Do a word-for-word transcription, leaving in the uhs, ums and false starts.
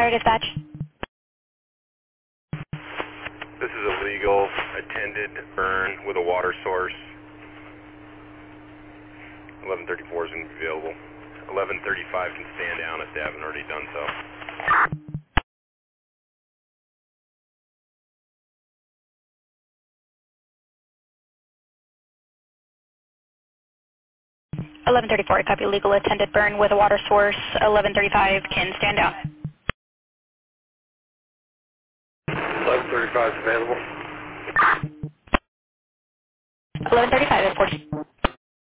Fire dispatch. This is a legal attended burn with a water source. eleven thirty-four is available. eleven thirty-five can stand down if they haven't already done so. eleven thirty-four, copy legal attended burn with a water source. eleven thirty-five can stand down. eleven thirty-five is available. eleven thirty-five is forty.